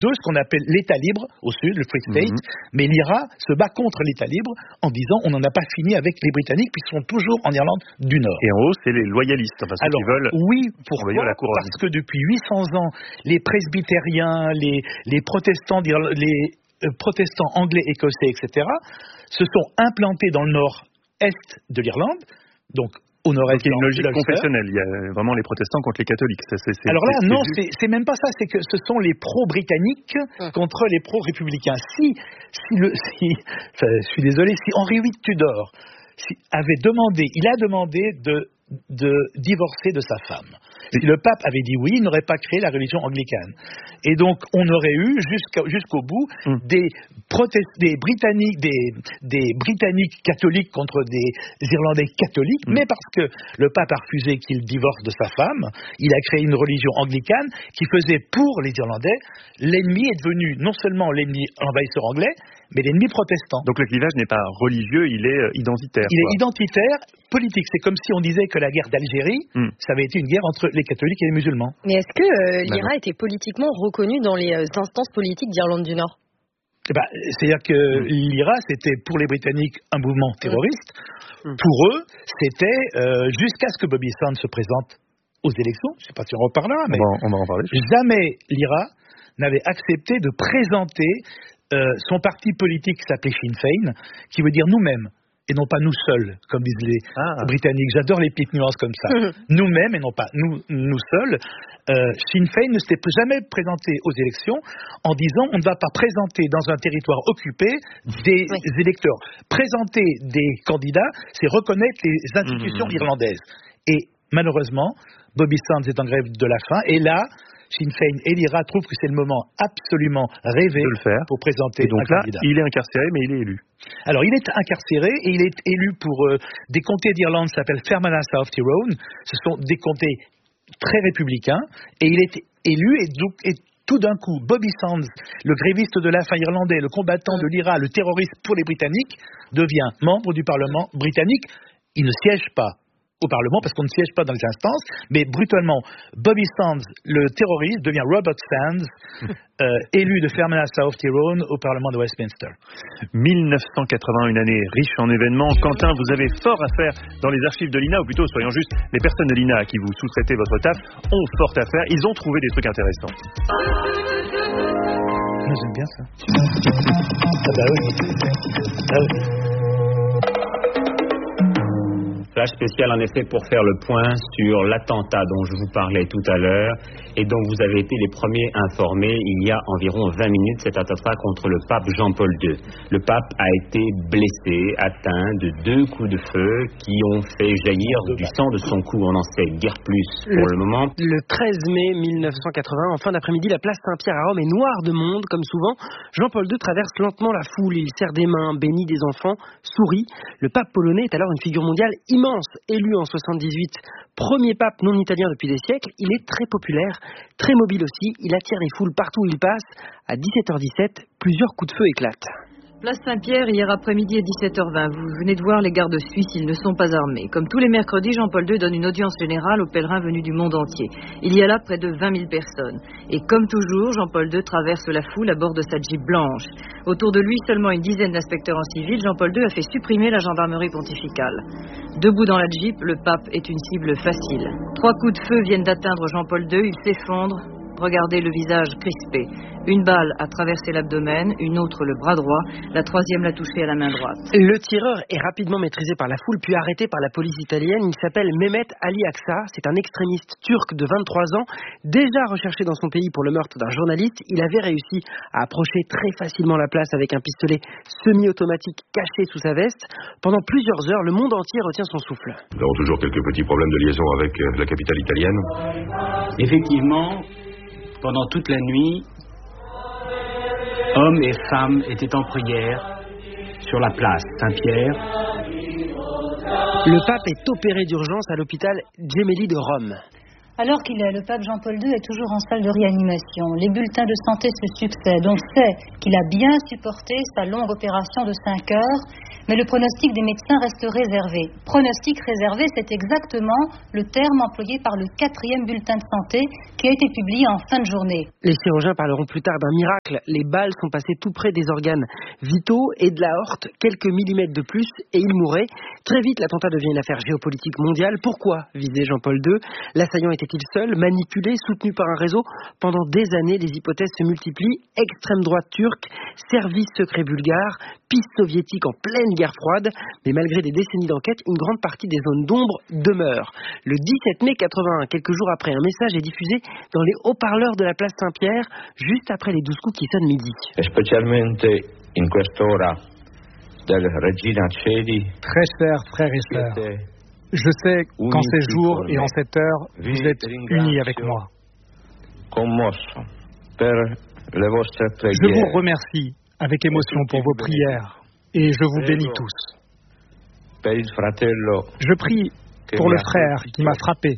ce qu'on appelle l'État libre au sud, le Free State, mais l'IRA se bat contre l'État libre en disant on n'en a pas fini avec les Britanniques puisqu'ils sont toujours en Irlande du Nord. Et en haut, c'est les loyalistes, ceux qui veulent pourquoi la couronne. Parce que depuis 800 ans, les presbytériens, les protestants, protestants anglais, écossais, etc., se sont implantés dans le nord-est de l'Irlande, donc au nord-est. Il y a une logique confessionnelle. Il y a vraiment les protestants contre les catholiques. Alors là, non, c'est même pas ça. C'est que ce sont les pro-britanniques contre les pro-républicains. Je suis désolé, si Henri VIII Tudor il a demandé de divorcer de sa femme. Si le pape avait dit oui, il n'aurait pas créé la religion anglicane. Et donc, on aurait eu jusqu'au bout des Britanniques catholiques contre des Irlandais catholiques, mais parce que le pape a refusé qu'il divorce de sa femme, il a créé une religion anglicane qui faisait pour les Irlandais, l'ennemi est devenu non seulement l'ennemi envahisseur anglais, mais l'ennemi protestant. Donc le clivage n'est pas religieux, il est identitaire. Il est identitaire, politique. C'est comme si on disait que la guerre d'Algérie, ça avait été une guerre entre les catholiques et les musulmans. Mais est-ce que l'IRA était politiquement reconnue dans les instances politiques d'Irlande du Nord ? C'est-à-dire que l'IRA, c'était pour les Britanniques un mouvement terroriste. Pour eux, c'était jusqu'à ce que Bobby Sands se présente aux élections. Je ne sais pas si on reparlera, mais on va en parler. Jamais l'IRA n'avait accepté de présenter son parti politique qui s'appelait Sinn Féin, qui veut dire nous-mêmes, et non pas nous seuls, comme disent les Britanniques. J'adore les petites nuances comme ça. Nous-mêmes, et non pas nous seuls. Sinn Féin ne s'était jamais présenté aux élections en disant on ne va pas présenter dans un territoire occupé des électeurs. Présenter des candidats, c'est reconnaître les institutions irlandaises. Et malheureusement, Bobby Sands est en grève de la faim, et là, Sinn Féin et l'IRA trouvent que c'est le moment absolument rêvé de le faire pour présenter un candidat. Il est incarcéré, mais il est élu. Alors, il est incarcéré et il est élu pour des comtés d'Irlande qui s'appellent Fermanagh South Tyrone. Ce sont des comtés très républicains et il est élu et tout d'un coup, Bobby Sands, le gréviste de la faim irlandais, le combattant de l'IRA, le terroriste pour les Britanniques, devient membre du Parlement britannique. Il ne siège pas au Parlement, parce qu'on ne siège pas dans les instances, mais brutalement, Bobby Sands, le terroriste, devient Robert Sands, élu de Fermanagh South Tyrone au Parlement de Westminster. 1980, une année riche en événements. Quentin, vous avez fort à faire dans les archives de l'INA, ou plutôt, soyons justes, les personnes de l'INA à qui vous sous-traitez votre taf ont fort à faire. Ils ont trouvé des trucs intéressants. Moi, j'aime bien ça. Oui. Flash spécial en effet pour faire le point sur l'attentat dont je vous parlais tout à l'heure et dont vous avez été les premiers informés il y a environ 20 minutes, cet attentat contre le pape Jean-Paul II. Le pape a été blessé, atteint de 2 coups de feu qui ont fait jaillir du sang de son cou. On n'en sait guère plus pour le moment. Le 13 mai 1980, en fin d'après-midi, la place Saint-Pierre à Rome est noire de monde, comme souvent. Jean-Paul II traverse lentement la foule, il serre des mains, bénit des enfants, sourit. Le pape polonais est alors une figure mondiale immense, élu en 78, premier pape non italien depuis des siècles. Il est très populaire, très mobile aussi, il attire les foules partout où il passe. À 17h17, plusieurs coups de feu éclatent. Place Saint-Pierre, hier après-midi à 17h20. Vous venez de voir les gardes suisses, ils ne sont pas armés. Comme tous les mercredis, Jean-Paul II donne une audience générale aux pèlerins venus du monde entier. Il y a là près de 20 000 personnes. Et comme toujours, Jean-Paul II traverse la foule à bord de sa Jeep blanche. Autour de lui, seulement une dizaine d'inspecteurs en civil. Jean-Paul II a fait supprimer la gendarmerie pontificale. Debout dans la Jeep, le pape est une cible facile. 3 coups de feu viennent d'atteindre Jean-Paul II, il s'effondre. Regardez le visage crispé. Une balle a traversé l'abdomen, une autre le bras droit, la troisième l'a touché à la main droite. Le tireur est rapidement maîtrisé par la foule puis arrêté par la police italienne. Il s'appelle Mehmet Ali Aksa, c'est un extrémiste turc de 23 ans, déjà recherché dans son pays pour le meurtre d'un journaliste. Il avait réussi à approcher très facilement la place avec un pistolet semi-automatique caché sous sa veste. Pendant plusieurs heures, le monde entier retient son souffle. Nous avons toujours quelques petits problèmes de liaison avec la capitale italienne. Effectivement, pendant toute la nuit, hommes et femmes étaient en prière sur la place Saint-Pierre. Le pape est opéré d'urgence à l'hôpital Gemelli de Rome. Alors qu'il est, le pape Jean-Paul II est toujours en salle de réanimation. Les bulletins de santé se succèdent. On sait qu'il a bien supporté sa longue opération de 5 heures, mais le pronostic des médecins reste réservé. Pronostic réservé, c'est exactement le terme employé par le 4e bulletin de santé qui a été publié en fin de journée. Les chirurgiens parleront plus tard d'un miracle. Les balles sont passées tout près des organes vitaux et de l'aorte, quelques millimètres de plus, et il mourrait. Très vite, l'attentat devient une affaire géopolitique mondiale. Pourquoi visait Jean-Paul II? L'assaillant était-il seul, manipulé, soutenu par un réseau? Pendant des années, les hypothèses se multiplient. Extrême droite turque, service secret bulgare, piste soviétique en pleine guerre froide. Mais malgré des décennies d'enquête, une grande partie des zones d'ombre demeure. Le 17 mai 81, quelques jours après, un message est diffusé dans les haut-parleurs de la place Saint-Pierre, juste après les 12 coups qui sonnent midi. Spécialement in quest'ora del Regina Coeli. Très chers frères et sœurs, je sais qu'en ces jours et en cette heure, vous êtes unis avec moi. Je vous remercie avec émotion pour vos prières et je vous bénis tous. Je prie pour le frère qui m'a frappé,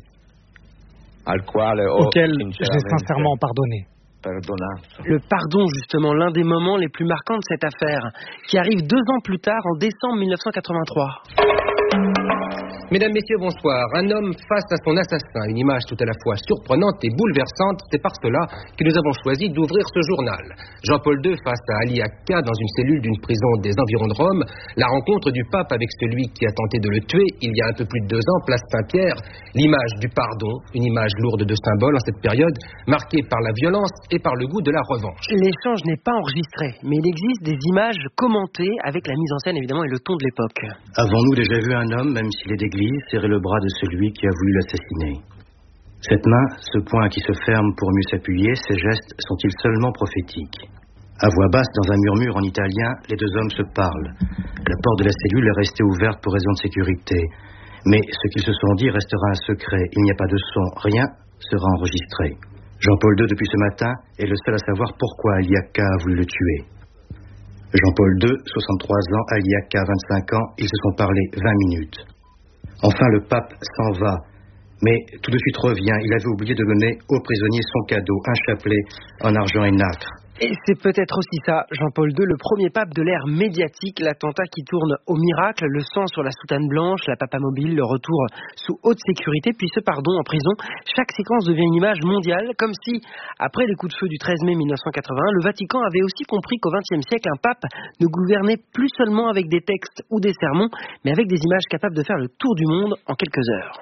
auquel j'ai sincèrement pardonné. Le pardon, justement, l'un des moments les plus marquants de cette affaire, qui arrive 2 ans plus tard, en décembre 1983. Mesdames, Messieurs, bonsoir. Un homme face à son assassin, une image tout à la fois surprenante et bouleversante. C'est par cela que nous avons choisi d'ouvrir ce journal. Jean-Paul II face à Ali Akka dans une cellule d'une prison des environs de Rome. La rencontre du pape avec celui qui a tenté de le tuer il y a un peu plus de 2 ans, place Saint-Pierre. L'image du pardon, une image lourde de symboles en cette période, marquée par la violence et par le goût de la revanche. L'échange n'est pas enregistré, mais il existe des images commentées avec la mise en scène évidemment et le ton de l'époque. Avons-nous déjà vu un homme, même s'il est d'église, serrer le bras de celui qui a voulu l'assassiner? Cette main, ce poing qui se ferme pour mieux s'appuyer, ces gestes sont-ils seulement prophétiques? À voix basse, dans un murmure en italien, les 2 hommes se parlent. La porte de la cellule est restée ouverte pour raison de sécurité. Mais ce qu'ils se sont dit restera un secret. Il n'y a pas de son, rien sera enregistré. Jean-Paul II, depuis ce matin, est le seul à savoir pourquoi Ali Akka a voulu le tuer. Jean-Paul II, 63 ans, Ali Akka, 25 ans, ils se sont parlé 20 minutes. Enfin, le pape s'en va, mais tout de suite revient. Il avait oublié de donner au prisonnier son cadeau, un chapelet en argent et nacre. Et c'est peut-être aussi ça, Jean-Paul II, le premier pape de l'ère médiatique, l'attentat qui tourne au miracle, le sang sur la soutane blanche, la papamobile, le retour sous haute sécurité, puis ce pardon en prison. Chaque séquence devient une image mondiale, comme si, après les coups de feu du 13 mai 1981, le Vatican avait aussi compris qu'au XXe siècle, un pape ne gouvernait plus seulement avec des textes ou des sermons, mais avec des images capables de faire le tour du monde en quelques heures.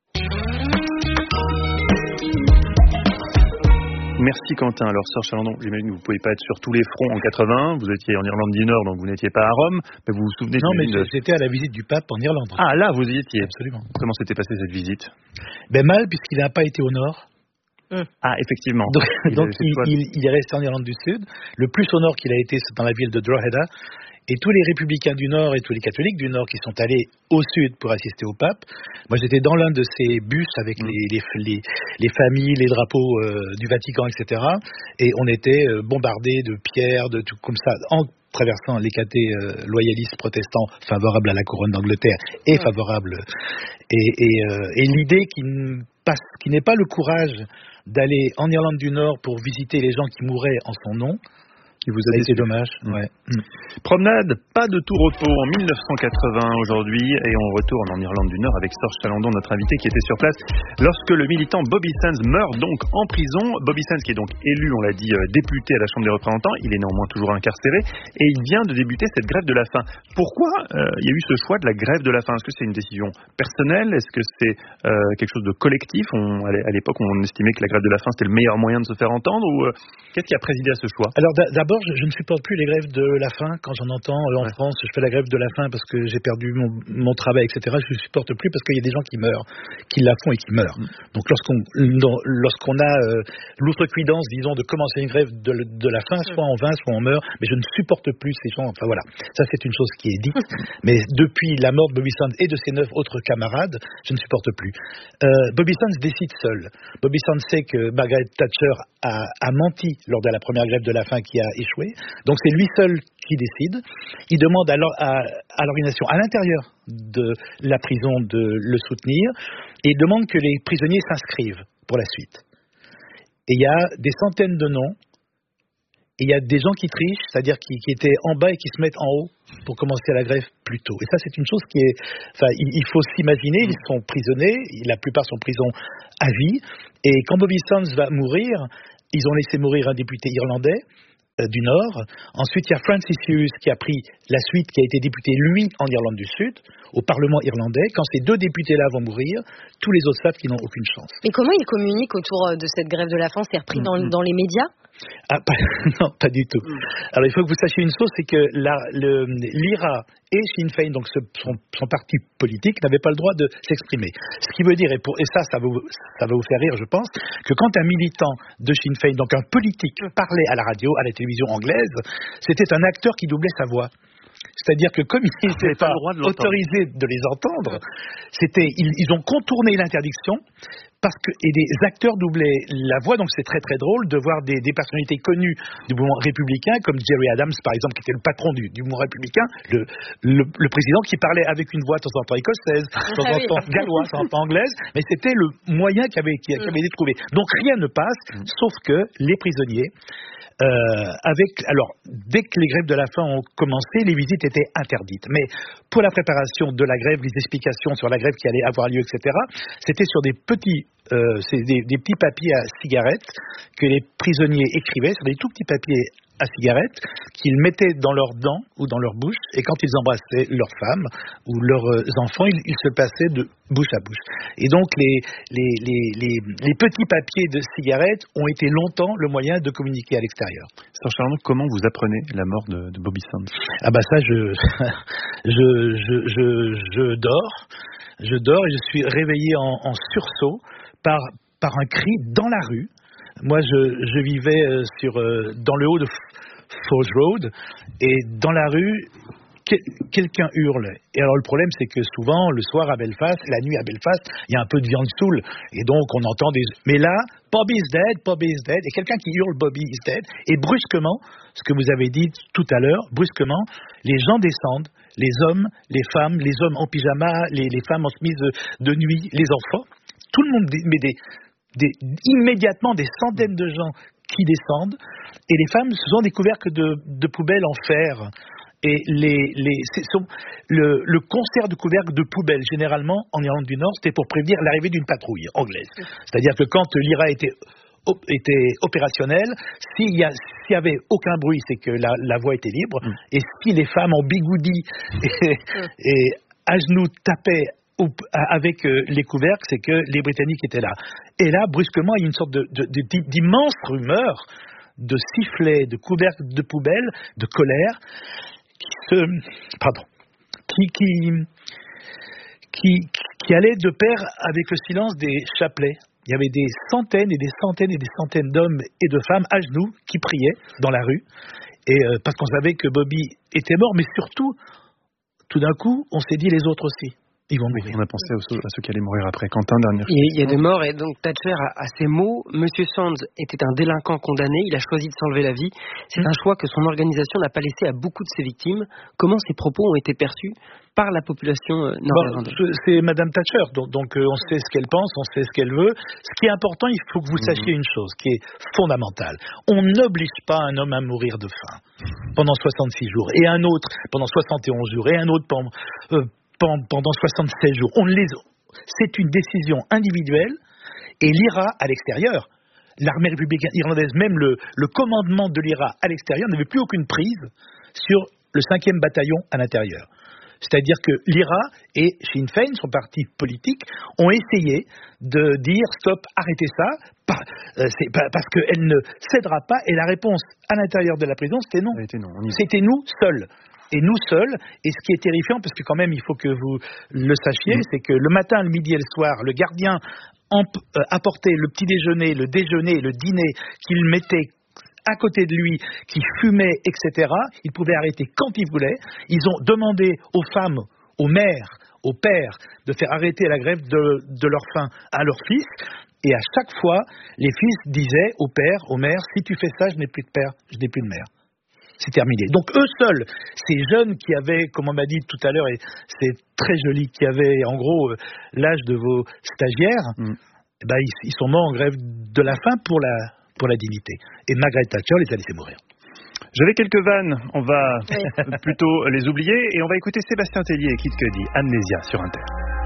Merci Quentin. Alors Serge Chalandon, j'imagine que vous ne pouvez pas être sur tous les fronts en 80. Vous étiez en Irlande du Nord, donc vous n'étiez pas à Rome. Mais vous vous souvenez? Non, mais j'étais à la visite du pape en Irlande. Ah là, vous y étiez. Absolument. Comment s'était passée cette visite? Mal, puisqu'il n'a pas été au Nord. Ah, effectivement. Donc il est resté en Irlande du Sud. Le plus au Nord qu'il a été, c'est dans la ville de Drogheda. Et tous les républicains du Nord et tous les catholiques du Nord qui sont allés au Sud pour assister au pape, moi j'étais dans l'un de ces bus avec les familles, les drapeaux du Vatican, etc. Et on était bombardés de pierres, de tout comme ça, en traversant les cathés loyalistes protestants favorables à la couronne d'Angleterre et favorables. Et l'idée qui n'est pas le courage d'aller en Irlande du Nord pour visiter les gens qui mouraient en son nom, qui vous a été dommage. Ouais. Promenade, pas de tout repos en 1980 aujourd'hui, et on retourne en Irlande du Nord avec Serge Chalandon, notre invité qui était sur place lorsque le militant Bobby Sands meurt donc en prison. Bobby Sands qui est donc élu, on l'a dit, député à la Chambre des représentants, il est néanmoins toujours incarcéré et il vient de débuter cette grève de la faim. Pourquoi il y a eu ce choix de la grève de la faim? Est-ce que c'est une décision personnelle? Est-ce que c'est quelque chose de collectif? À l'époque, on estimait que la grève de la faim c'était le meilleur moyen de se faire entendre, ou qu'est-ce qui a présidé à ce choix? Alors d'abord, je ne supporte plus les grèves de la faim. Quand j'en entends en France, je fais la grève de la faim parce que j'ai perdu mon travail, etc. Je ne supporte plus parce qu'il y a des gens qui meurent, qui la font et qui meurent. Donc lorsqu'on a l'outrecuidance, disons, de commencer une grève de la faim, soit on vint, soit on meurt, mais je ne supporte plus ces gens. Enfin voilà, ça c'est une chose qui est dite. Mais depuis la mort de Bobby Sands et de ses 9 autres camarades, je ne supporte plus. Bobby Sands décide seul. Bobby Sands sait que Margaret Thatcher a menti lors de la première grève de la faim qui a échoué. Donc c'est lui seul qui décide. Il demande à l'organisation à l'intérieur de la prison de le soutenir et il demande que les prisonniers s'inscrivent pour la suite. Et il y a des centaines de noms. Et il y a des gens qui trichent, c'est-à-dire qui étaient en bas et qui se mettent en haut pour commencer la grève plus tôt. Et ça, c'est une chose qui est... Enfin, il faut s'imaginer, ils sont prisonniers, la plupart sont prison à vie. Et quand Bobby Sands va mourir, ils ont laissé mourir un député irlandais du Nord. Ensuite, il y a Francis Hughes qui a pris la suite, qui a été député, lui, en Irlande du Sud, au Parlement irlandais. Quand ces deux députés-là vont mourir, tous les autres savent qu'ils n'ont aucune chance. Et comment ils communiquent autour de cette grève de la faim? C'est repris dans les médias? Non, pas du tout. Alors, il faut que vous sachiez une chose, c'est que l'IRA et Sinn Féin, donc son parti politique, n'avaient pas le droit de s'exprimer. Ce qui veut dire, et ça va vous faire rire, je pense, que quand un militant de Sinn Féin, donc un politique, parlait à la radio, à la télévision anglaise, c'était un acteur qui doublait sa voix. C'est-à-dire que comme ils n'étaient pas autorisés de les entendre, ils ont contourné l'interdiction et des acteurs doublaient la voix. Donc c'est très très drôle de voir des personnalités connues du mouvement républicain, comme Jerry Adams par exemple, qui était le patron du mouvement républicain, le président qui parlait avec une voix de temps en temps écossaise, de temps en temps galloise, de temps en temps anglaise, mais c'était le moyen qui avait été trouvé. Donc rien ne passe, sauf que les prisonniers... alors, dès que les grèves de la faim ont commencé, les visites étaient interdites. Mais pour la préparation de la grève, les explications sur la grève qui allait avoir lieu, etc., c'était sur des petits papiers à cigarettes que les prisonniers écrivaient, sur des tout petits papiers à cigarettes qu'ils mettaient dans leurs dents ou dans leur bouche, et quand ils embrassaient leurs femmes ou leurs enfants, ils se passaient de bouche à bouche. Et donc les petits papiers de cigarettes ont été longtemps le moyen de communiquer à l'extérieur. Serge Chalandon, comment vous apprenez la mort de Bobby Sands? Ah bah ça, je dors et je suis réveillé en sursaut par un cri dans la rue. Moi, je vivais dans le haut de Forge Road, et dans la rue, quelqu'un hurle. Et alors le problème, c'est que souvent, le soir à Belfast, la nuit à Belfast, il y a un peu de viande saoule, et donc on entend des... Mais là, Bobby is dead, et quelqu'un qui hurle Bobby is dead, et brusquement, ce que vous avez dit tout à l'heure, brusquement, les gens descendent, les hommes, les femmes, les hommes en pyjama, les femmes en chemise de nuit, les enfants, tout le monde met immédiatement des centaines de gens qui descendent, et les femmes se sont des couvercles de poubelles en fer. Et le concert de couvercles de poubelles, généralement en Irlande du Nord, c'était pour prévenir l'arrivée d'une patrouille anglaise. C'est-à-dire que quand l'IRA était opérationnelle, s'il y avait aucun bruit, c'est que la voie était libre, et si les femmes en bigoudi et à genoux tapaient avec les couvercles, c'est que les Britanniques étaient là. Et là, brusquement, il y a une sorte d'immense rumeur de sifflets, de couvercles de poubelle, de colère, qui allait de pair avec le silence des chapelets. Il y avait des centaines et des centaines et des centaines d'hommes et de femmes à genoux qui priaient dans la rue, et parce qu'on savait que Bobby était mort, mais surtout, tout d'un coup, on s'est dit les autres aussi. Ils vont mourir. On a pensé à ceux qui allaient mourir après. Quentin, dernière question. Il y a des morts, et donc Thatcher a ces mots. Monsieur Sands était un délinquant condamné, il a choisi de s'enlever la vie. C'est un choix que son organisation n'a pas laissé à beaucoup de ses victimes. Comment ces propos ont été perçus par la population nord-irlandaise? C'est Madame Thatcher, donc on sait ce qu'elle pense, on sait ce qu'elle veut. Ce qui est important, il faut que vous sachiez une chose qui est fondamentale. On n'oblige pas un homme à mourir de faim pendant 66 jours, et un autre pendant 71 jours, et un autre pendant 76 jours. C'est une décision individuelle, et l'IRA à l'extérieur, l'armée républicaine irlandaise, même le commandement de l'IRA à l'extérieur n'avait plus aucune prise sur le 5e bataillon à l'intérieur. C'est-à-dire que l'IRA et Sinn Féin, son parti politique, ont essayé de dire stop, arrêtez ça, parce qu'elle ne cédera pas, et la réponse à l'intérieur de la prison, c'était non. C'était nous seuls. Et nous seuls, et ce qui est terrifiant, parce que quand même il faut que vous le sachiez, c'est que le matin, le midi et le soir, le gardien apportait le petit déjeuner, le déjeuner, le dîner qu'il mettait à côté de lui, qui fumait, etc. Il pouvait arrêter quand il voulait. Ils ont demandé aux femmes, aux mères, aux pères, de faire arrêter la grève de leur faim à leurs fils. Et à chaque fois, les fils disaient aux pères, aux mères, si tu fais ça, je n'ai plus de père, je n'ai plus de mère. C'est terminé. Donc eux seuls, ces jeunes qui avaient, comme on m'a dit tout à l'heure, et c'est très joli, qui avaient en gros l'âge de vos stagiaires, ils sont morts en grève de la faim pour la dignité. Et Margaret Thatcher les a laissés mourir. J'avais quelques vannes, on va plutôt les oublier et on va écouter Sébastien Tellier et Kid Cudi, Amnésia sur Inter.